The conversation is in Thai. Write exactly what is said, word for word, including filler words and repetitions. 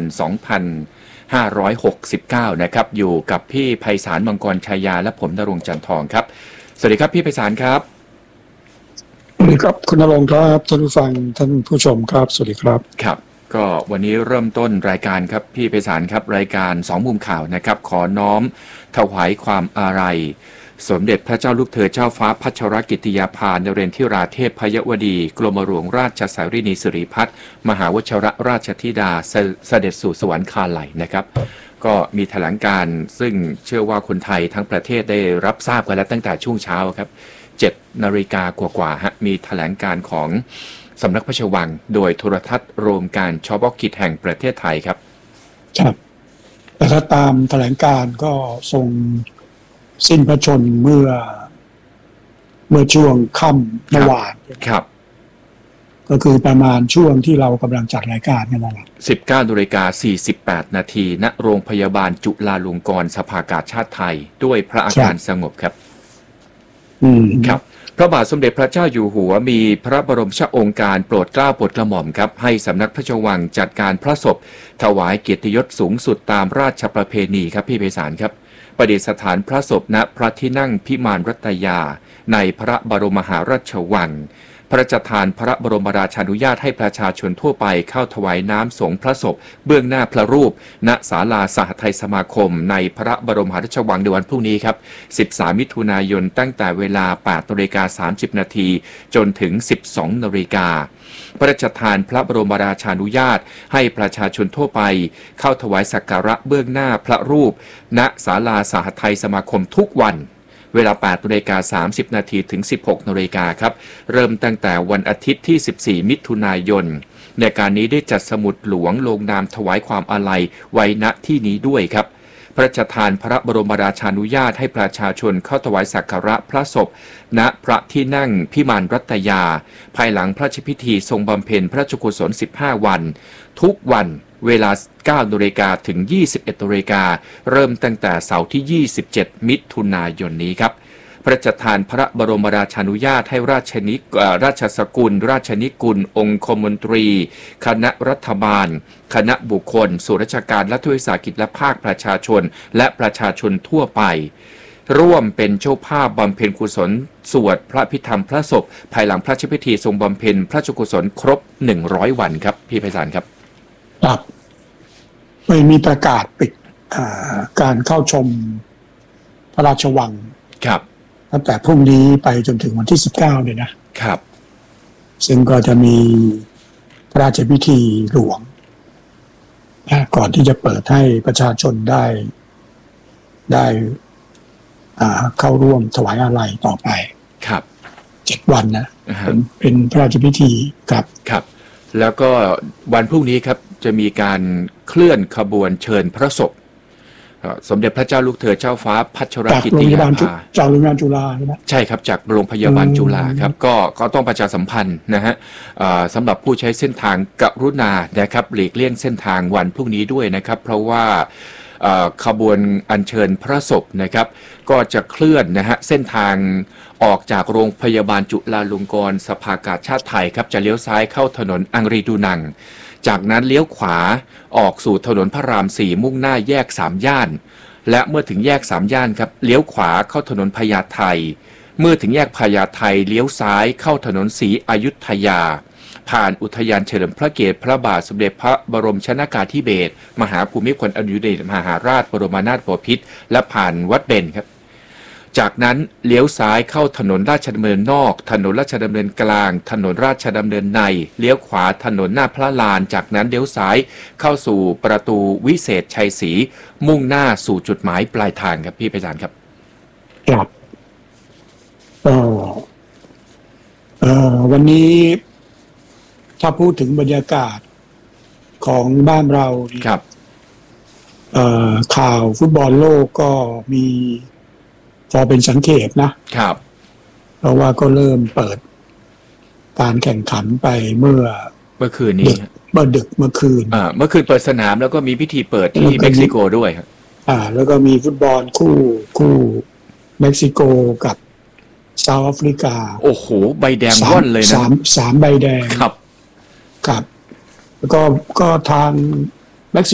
สองพันห้าร้อยหกสิบเก้านะครับอยู่กับพี่ไพศาลมังกรชัยยาและผมณรงค์จันทองครับสวัสดีครับพี่ไพศาลครับสวัสดีครับคุณณรงค์ครับท่านผู้ฟังท่านผู้ชมครับสวัสดีครับครับก็วันนี้เริ่มต้นรายการครับพี่ไพศาลครับรายการสองมุมข่าวนะครับขอน้อมถวายความอาลัยสมเด็จพระเจ้าลูกเธอเจ้าฟ้าพัชรกิติยาภานเรนทิราเทพพยวดีกรมหลวงราชสารินีสิริพัฒน์มหาวชิรราชธิดาเสด็จสู่สวรรคาลัยนะครับก็มีแถลงการซึ่งเชื่อว่าคนไทยทั้งประเทศได้รับทราบกันแล้วตั้งแต่ช่วงเช้าครับเจ็ดนาฬิกากว่าๆฮะมีแถลงการของสำนักพระราชวังโดยโทรทัศน์รวมการเฉพาะกิจแห่งประเทศไทยครับครับแต่ถ้าตามแถลงการก็ทรงสิ้นพระชนม์เมื่อเมื่อช่วงค่ำเมื่อวานครับก็คือประมาณช่วงที่เรากำลังจัดรายการนี่แหละสิบเก้านาฬิกาสี่สิบแปดนาทีณโรงพยาบาลจุฬาลงกรณ์สภากาชาดไทยด้วยพระอาการสงบครับอืมครับพระบาทสมเด็จพระเจ้าอยู่หัวมีพระบรมราชโองการโปรดเกล้าโปรดกระหม่อมครับให้สำนักพระราชวังจัดการพระศพถวายเกียรติยศสูงสุดตามราชประเพณีครับพี่ไพศาลครับประดิษฐานพระศพณพระที่นั่งพิมานรัตยาในพระบรมมหาราชวังพระราชทานพระบรมราชานุญาตให้ประชาชนทั่วไปเข้าถวายน้ำสงฆ์พระศพเบื้องหน้าพระรูปณศาลาสหทัยสมาคมในพระบรมมหาราชวังในวันพรุ่งนี้ครับสิบสามมิถุนายนตั้งแต่เวลา แปดนาฬิกาสามสิบนาทีจนถึง สิบสองนาฬิกาพระราชทานพระบรมราชานุญาตให้ประชาชนทั่วไปเข้าถวายสักการะเบื้องหน้าพระรูปณศาลาสหทัยสมาคมทุกวันเวลา แปดนาฬิกาสามสิบนาทีถึง สิบหกนาฬิกาครับเริ่มตั้งแต่วันอาทิตย์ที่สิบสี่มิถุนายนในการนี้ได้จัดสมุดหลวงลงนามถวายความอาลัยไว้ณที่นี้ด้วยครับพระราชทานพระบรมราชานุญาตให้ประชาชนเข้าถวายสักการะพระศพณพระที่นั่งพิมานรัตยาภายหลังพระราชพิธีทรงบำเพ็ญพระราชกุศลสิบห้าวันทุกวันเวลา เก้านาฬิกาถึง ยี่สิบเอ็ดนาฬิกาเริ่มตั้งแต่เสาร์ที่ยี่สิบเจ็ดมิถุนายนนี้ครับพระราชทานพระบรมราชานุญาตให้ราชนิราชสกุลราชนิกุลองคมนตรีคณะรัฐบาลคณะบุคคลส่วนราชการรัฐวิสาหกิจและภาคประชาชนและประชาชนทั่วไปร่วมเป็นเจ้าภาพบำเพ็ญกุศลสวดพระพิธรรมพระศพภายหลังพระราชพิธีทรงบำเพ็ญพระราชกุศลครบหนึ่งร้อยวันครับพี่ไพศาลครับครับไม่มีประกาศปิดการเข้าชมพระราชวังครับตั้งแต่พรุ่งนี้ไปจนถึงวันที่สิบเก้าเลยนะครับซึ่งก็จะมีพระราชพิธีหลวงก่อนที่จะเปิดให้ประชาชนได้ได้เข้าร่วมถวายอาลัยต่อไปครับเจ็ดวันนะเป็นเป็นพระราชพิธีครับครับแล้วก็วันพรุ่งนี้ครับจะมีการเคลื่อนขบวนเชิญพระศพสมเด็จพระเจ้าลูกเธอเจ้าฟ้าพัชรกิติยาภาจากโรงพยาบาลจุฬาใช่ไหมใช่ครับจากโรงพยาบาลจุฬาครับก็ก็ต้องประชาสัมพันธ์นะฮะสำหรับผู้ใช้เส้นทางกรุณานะครับหลีกเลี่ยงเส้นทางวันพรุ่งนี้ด้วยนะครับเพราะว่าขบวนอัญเชิญพระศพนะครับก็จะเคลื่อนนะฮะเส้นทางออกจากโรงพยาบาลจุฬาลงกรณ์สภากาชาดไทยครับจะเลี้ยวซ้ายเข้าถนนอังรีดูนังจากนั้นเลี้ยวขวาออกสู่ถนนพระรามสี่มุ่งหน้าแยกสามย่านและเมื่อถึงแยกสามย่านครับเลี้ยวขวาเข้าถนนพญาไทเมื่อถึงแยกพญาไทเลี้ยวซ้ายเข้าถนนศรีอยุธยาผ่านอุทยานเฉลิมพระเกียรติพระบาทสมเด็จพระบรมชนกาธิเบศรมหาภูมิพลอดุลยเดชมหาราชบรมนาถบพิตรและผ่านวัดเบญครับจากนั้นเลี้ยวซ้ายเข้าถนนราชดำเนินนอกถนนราชดำเนินกลางถนนราชดำเนินในเลี้ยวขวาถนนหน้าพระลานจากนั้นเลี้ยวซ้ายเข้าสู่ประตูวิเศษชัยศรีมุ่งหน้าสู่จุดหมายปลายทางครับพี่ไพศาลครับครับเอ่อเอ่อวันนี้ถ้าพูดถึงบรรยากาศของบ้านเราครับเอ่อข่าวฟุตบอลโลกก็มีพอเป็นสังเกตนะครับเพราะว่าก็เริ่มเปิดการแข่งขันไปเมื่อเมื่อคืนนี้เมื่อดึกเมื่อคืนอ่าเมื่อคืนเปิดสนามแล้วก็มีพิธีเปิดที่เม็กซิโกด้วยครับอ่าแล้วก็มีฟุตบอลคู่คู่เม็กซิโกกับเซาท์แอฟริกาโอ้โหใบแดงว่อนเลยนะสามสามใบแดงครับครับแล้วก็ก็ทาง